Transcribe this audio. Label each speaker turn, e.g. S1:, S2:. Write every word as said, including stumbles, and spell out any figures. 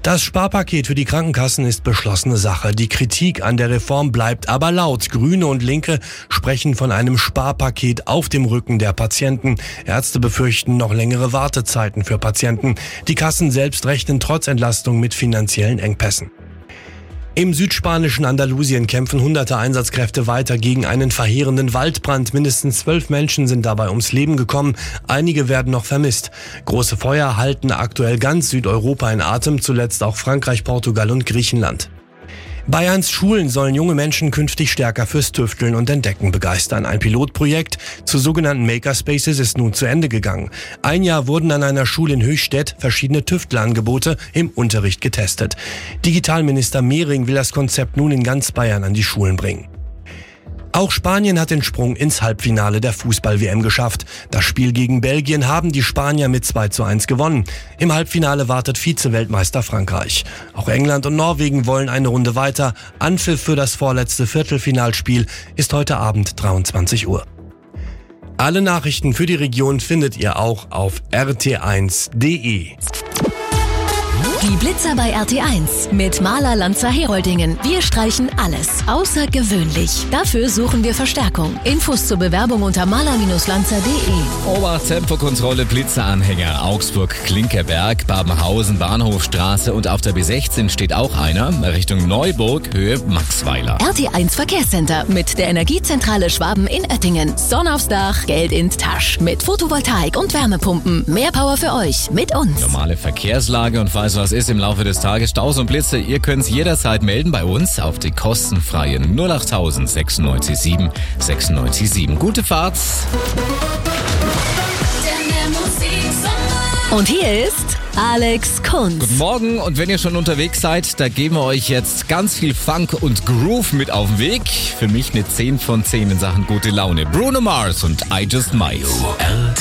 S1: Das Sparpaket für die Krankenkassen ist beschlossene Sache. Die Kritik an der Reform bleibt aber laut. Grüne und Linke sprechen von einem Sparpaket auf dem Rücken der Patienten. Ärzte befürchten noch längere Wartezeiten für Patienten. Die Kassen selbst rechnen trotz Entlastung mit finanziellen Engpässen. Im südspanischen Andalusien kämpfen hunderte Einsatzkräfte weiter gegen einen verheerenden Waldbrand. Mindestens zwölf Menschen sind dabei ums Leben gekommen. Einige werden noch vermisst. Große Feuer halten aktuell ganz Südeuropa in Atem, zuletzt auch Frankreich, Portugal und Griechenland. Bayerns Schulen sollen junge Menschen künftig stärker fürs Tüfteln und Entdecken begeistern. Ein Pilotprojekt zu sogenannten Makerspaces ist nun zu Ende gegangen. Ein Jahr wurden an einer Schule in Höchstädt verschiedene Tüftelangebote im Unterricht getestet. Digitalminister Mehring will das Konzept nun in ganz Bayern an die Schulen bringen. Auch Spanien hat den Sprung ins Halbfinale der Fußball-W M geschafft. Das Spiel gegen Belgien haben die Spanier mit zwei zu eins gewonnen. Im Halbfinale wartet Vize-Weltmeister Frankreich. Auch England und Norwegen wollen eine Runde weiter. Anpfiff für das vorletzte Viertelfinalspiel ist heute Abend dreiundzwanzig Uhr. Alle Nachrichten für die Region findet ihr auch auf r t eins punkt d e.
S2: Die Blitzer bei R T eins mit Maler Lanzer Heroldingen. Wir streichen alles außergewöhnlich. Dafür suchen wir Verstärkung. Infos zur Bewerbung unter maler Lanzer punkt de.
S3: Obacht, Tempokontrolle, Blitzeranhänger, Augsburg, Klinkerberg, Babenhausen, Bahnhofstraße und auf der B sechzehn steht auch einer, Richtung Neuburg, Höhe Maxweiler.
S2: R T eins Verkehrscenter mit der Energiezentrale Schwaben in Oettingen. Sonne aufs Dach, Geld in Tasch. Mit Photovoltaik und Wärmepumpen. Mehr Power für euch mit uns.
S3: Normale Verkehrslage und falls was ist im Laufe des Tages, Staus und Blitze, ihr könnt es jederzeit melden bei uns auf die kostenfreie null acht sechs neun sieben sechs neun sieben. Gute Fahrt!
S2: Und hier ist Alex Kunz.
S3: Guten Morgen, und wenn ihr schon unterwegs seid, da geben wir euch jetzt ganz viel Funk und Groove mit auf den Weg. Für mich eine zehn von zehn in Sachen gute Laune. Bruno Mars und I Just Might.
S4: R